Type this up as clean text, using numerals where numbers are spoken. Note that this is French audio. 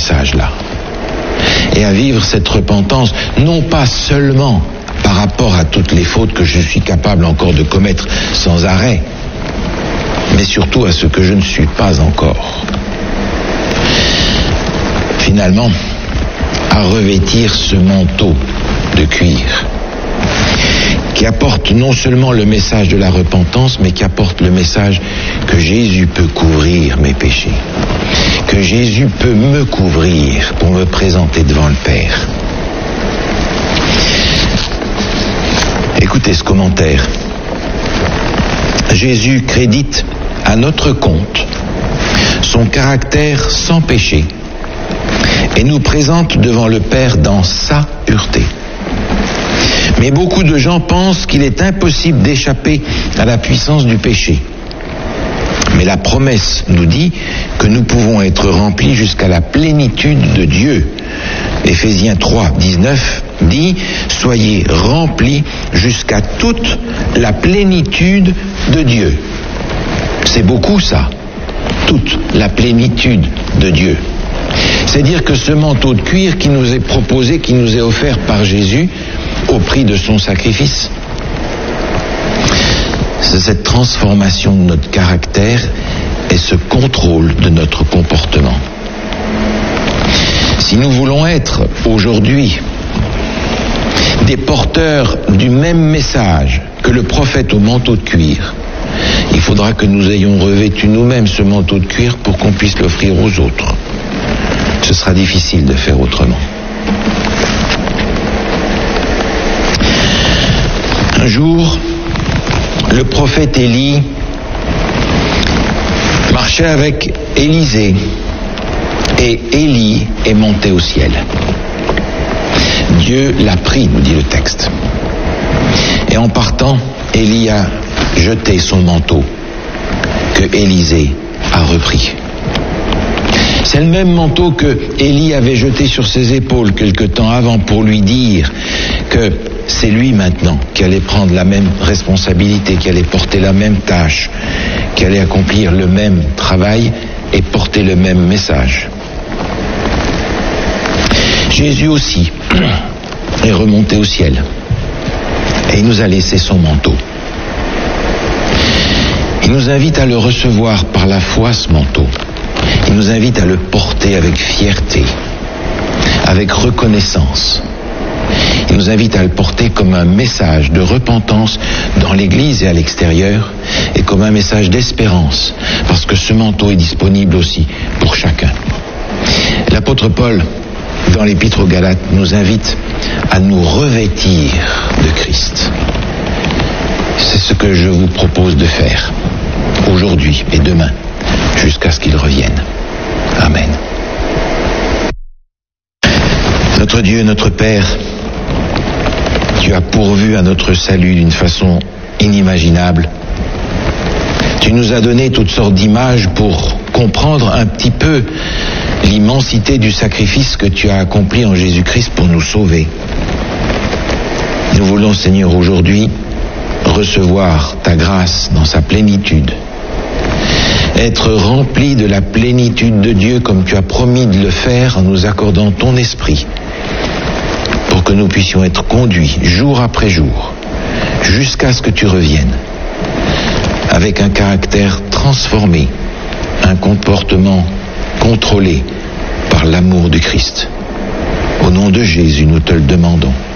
message-là. Et à vivre cette repentance, non pas seulement par rapport à toutes les fautes que je suis capable encore de commettre sans arrêt, mais surtout à ce que je ne suis pas encore. Finalement, à revêtir ce manteau de cuir qui apporte non seulement le message de la repentance, mais qui apporte le message que Jésus peut couvrir mes péchés, que Jésus peut me couvrir pour me présenter devant le Père. Écoutez ce commentaire. Jésus crédite à notre compte son caractère sans péché et nous présente devant le Père dans sa pureté. Mais beaucoup de gens pensent qu'il est impossible d'échapper à la puissance du péché. Mais la promesse nous dit que nous pouvons être remplis jusqu'à la plénitude de Dieu. Éphésiens 3, 19 dit « Soyez remplis jusqu'à toute la plénitude de Dieu ». C'est beaucoup ça, toute la plénitude de Dieu. C'est-à-dire que ce manteau de cuir qui nous est proposé, qui nous est offert par Jésus au prix de son sacrifice, c'est cette transformation de notre caractère et ce contrôle de notre comportement. Si nous voulons être aujourd'hui des porteurs du même message que le prophète au manteau de cuir, il faudra que nous ayons revêtu nous-mêmes ce manteau de cuir pour qu'on puisse l'offrir aux autres. Ce sera difficile de faire autrement. Un jour, le prophète Élie marchait avec Élisée et Élie est monté au ciel. Dieu l'a pris, nous dit le texte. Et en partant, Élie a jeté son manteau que Élisée a repris. C'est le même manteau que Élie avait jeté sur ses épaules quelque temps avant pour lui dire que c'est lui maintenant qui allait prendre la même responsabilité, qui allait porter la même tâche, qui allait accomplir le même travail et porter le même message. Jésus aussi est remonté au ciel et il nous a laissé son manteau. Il nous invite à le recevoir par la foi, ce manteau. Il nous invite à le porter avec fierté, avec reconnaissance. Il nous invite à le porter comme un message de repentance dans l'Église et à l'extérieur, et comme un message d'espérance, parce que ce manteau est disponible aussi pour chacun. L'apôtre Paul, dans l'Épître aux Galates, nous invite à nous revêtir de Christ. C'est ce que je vous propose de faire, aujourd'hui et demain, jusqu'à ce qu'il revienne. Amen. Notre Dieu, notre Père, tu as pourvu à notre salut d'une façon inimaginable. Tu nous as donné toutes sortes d'images pour comprendre un petit peu l'immensité du sacrifice que tu as accompli en Jésus-Christ pour nous sauver. Nous voulons, Seigneur, aujourd'hui recevoir ta grâce dans sa plénitude, être remplis de la plénitude de Dieu comme tu as promis de le faire en nous accordant ton esprit, pour que nous puissions être conduits jour après jour, jusqu'à ce que tu reviennes, avec un caractère transformé, un comportement contrôlé par l'amour du Christ. Au nom de Jésus, nous te le demandons.